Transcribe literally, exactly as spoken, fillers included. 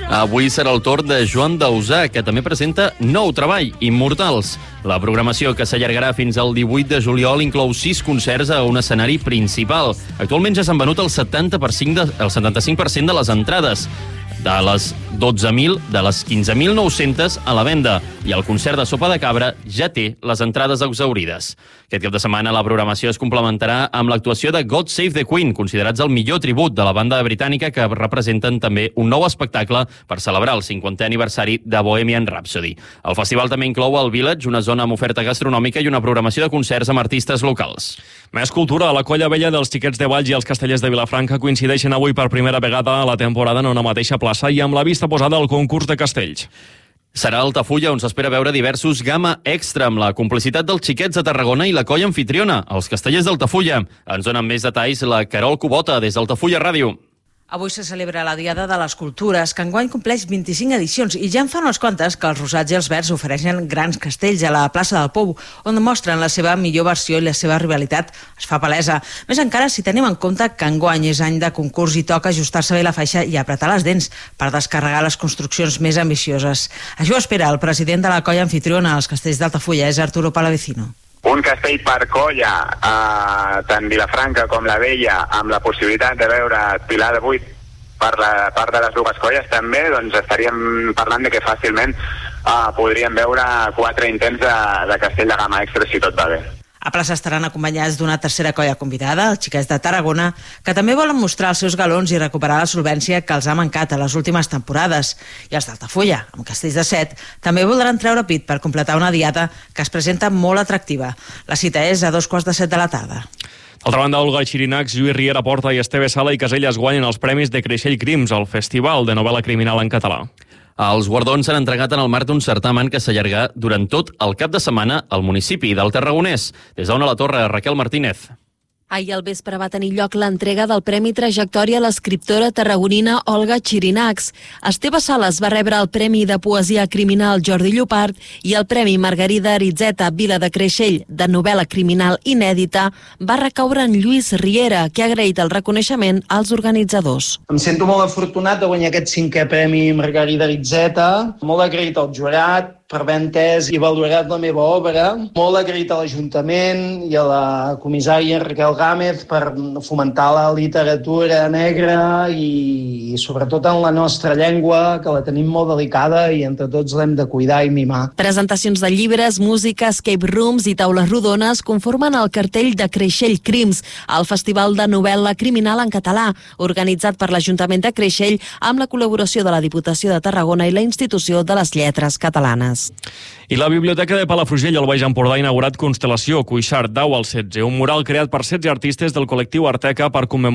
Avui serà el torn de Joan Dausà, que també presenta nou treball, Immortals. La programació, que s'allargarà fins al divuit de juliol, inclou sis concerts a un escenari principal. Actualment ja s'han venut el setanta per cent de, el setanta-cinc per cent de les entrades, de les dotze mil, de les quinze mil nou-centes a la venda, i el concert de Sopa de Cabra ja té les entrades exhaurides. Aquest cap de setmana la programació es complementarà amb l'actuació de God Save the Queen, considerats el millor tribut de la banda britànica, que representen també un nou espectacle per celebrar el cinquantè aniversari de Bohemian Rhapsody. El festival també inclou el Village, una zona amb oferta gastronòmica i una programació de concerts amb artistes locals. Més cultura. La Colla Vella dels Xiquets de Valls i els Castellers de Vilafranca coincideixen avui per primera vegada a la temporada en una mateixa plaça i amb la vista posada al concurs de castells. Serà a Altafulla, on s'espera veure diversos Gamma Extra, amb la complicitat dels Xiquets de Tarragona i la colla anfitriona, els Castellers d'Altafulla. Ens donen més detalls la Carol Cubota, des d'Altafulla Ràdio. Avui se celebra la Diada de les Cultures, que enguany compleix vint-i-cinc edicions, i ja en fa unes quantes que els Rosats i els Verds ofereixen grans castells a la plaça del Pou, on mostren la seva millor versió i la seva rivalitat es fa palesa. Més encara si tenim en compte que enguany és any de concurs i toca ajustar-se bé la faixa i apretar les dents per descarregar les construccions més ambicioses. Això espera el president de la colla anfitriona als Castells d'Altafulla, és Arturo Palavecino. Un castell per colla, eh, tant Vilafranca com la Vella, amb la possibilitat de veure Pilar de vuit per la part de les dues colles també, doncs estaríem parlant de que fàcilment eh, podríem veure quatre intents de, de castell de gamma extra si tot va bé. A plaça estaran acompanyats d'una tercera colla convidada, els Xiquets de Tarragona, que també volen mostrar els seus galons i recuperar la solvència que els ha mancat a les últimes temporades. I els d'Altafulla, amb castells de set, també voldran treure pit per completar una diada que es presenta molt atractiva. La cita és a dos quarts de set de la tarda. D'altra banda, Olga Xirinacs, Lluís Riera Porta i Esteve Sala i Caselles guanyen els premis de Creixell Crims, al Festival de Novel·la Criminal en Català. Els guardons s'han entregat en el marc d'un certamen que s'allarga durant tot el cap de setmana al municipi del Tarragonès. Des d'on a la Torre, Raquel Martínez. Ahir al vespre va tenir lloc l'entrega del Premi Trajectòria a l'escriptora tarragonina Olga Xirinacs. Esteve Sales va rebre el Premi de Poesia Criminal Jordi Llopart i el Premi Margarida Aritzeta Vila de Creixell de novel·la criminal inèdita va recaure en Lluís Riera, que ha agraït el reconeixement als organitzadors. Em sento molt afortunat de guanyar aquest cinquè Premi Margarida Aritzeta, molt agraït al jurat per haver entès i valorat la meva obra, molt agraït a l'Ajuntament i a la comissària Raquel Gámez per fomentar la literatura negra i sobretot en la nostra llengua, que la tenim molt delicada i entre tots l'hem de cuidar i mimar. Presentacions de llibres, música, escape rooms i taules rodones conformen el cartell de Creixell Crims, el Festival de Novel·la Criminal en Català, organitzat per l'Ajuntament de Creixell amb la col·laboració de la Diputació de Tarragona i la Institució de les Lletres Catalanes. I la Biblioteca de Palafrugell, al Baix Empordà, ha inaugurat Constel·lació Cuixart deu al setze, un mural creat per setze artistes del col·lectiu Arteca per commemorar